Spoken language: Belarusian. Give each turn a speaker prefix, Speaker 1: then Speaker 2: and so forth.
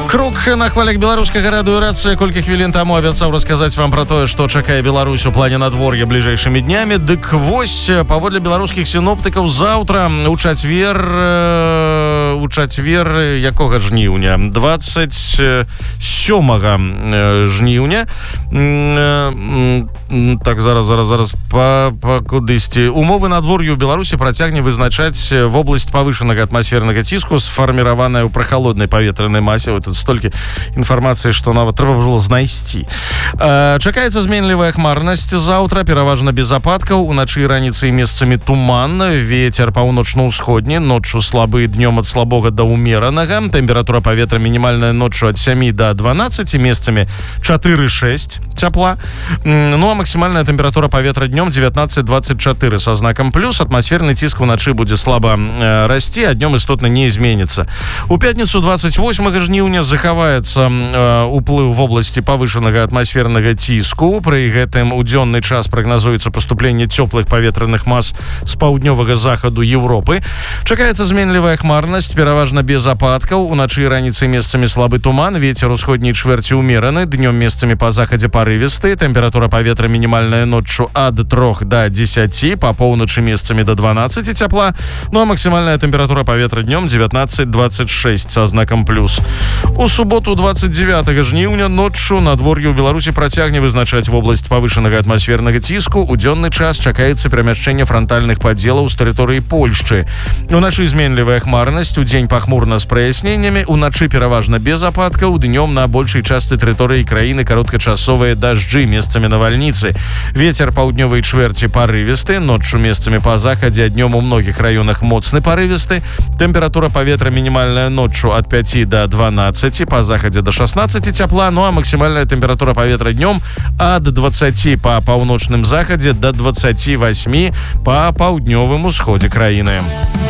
Speaker 1: Круг на хвалях беларускага радыё рацыя колькі хвілін таму абяцаў расказаць вам пра тое, што чакае Беларусь у плане надвор'я бліжэйшымі днямі. Дык вось, паводле беларускіх сіноптыкаў, заўтра у чацвер якога жніўня? 27 жніўня. Так, зараз кудысьці. Умовы надвор'я ў Беларусі працягне вызначаць вобласць павышанага атмасфернага ціску, сфарміраваная ў прахалоднай паветранай масе. Тут столькі інфармацыі, што нават трэба было знайсці. Чакаецца зменлівая хмарнасць заўтра, пераважна без ападкаў. Уначы і раніцай месцамі туман, вецер паўночна-ўсходні, ноччу слабы, днём ад слабога да ўмеранага. Тэмпература паветра мінімальная ноччу ад 7 да 12, месцамі 4-6 цяпла. Ну а максімальная тэмпература паветра днём 19-24 са знакам плюс. Атмасферны ціск уначы будзе слаба расці, а днём істотна не зменіцца. У пятніцу 28 жніўня захаваецца уплыў вобласці павышанага атмасфернага ціску. Пры гэтым у дзённы час прагназуецца паступленне цёплых паветраных мас з паўднёвага захаду Еўропы. Чакаецца зменлівая хмарнасць, пераважна без ападкаў. Уначы і раніцай месцамі слабы туман, вецер усходняй чвэрці ўмераны, днём месцамі па захадзе парывісты. Тэмпература паветра мінімальная ноччу ад 3 да 10, па поўначы месцамі да 12 цяпла. Ну а максімальная тэмпература паветра днём 19-26 са знакам плюс. У суботу 29 жніўня ноччу надвор'е ў Беларусі працягне вызначаць вобласць павышанага атмасфернага ціску. У дзённы час чакаецца перамяшчэнне франтальных падзелаў з тэрыторыі Польшчы. Уначы зменлівая хмарнасць, удзень пахмурна з праясненнямі, уначы пераважна без ападкаў, днём на большай частцы тэрыторыі краіны кароткачасовыя дажджы, месцамі навальніцы. Вецер паўднёвай чвэрці парывісты, ноччу месцамі па захадзе, а днём у многіх раёнах моцны парывісты. Тэмпература паветра мінімальная ноччу ад 5 да 12, па захадзе да 16 цяпла. Ну а максімальная тэмпература паветра днём ад 20 па паўночным захадзе да 28 па паўднёвым усходзе краіны.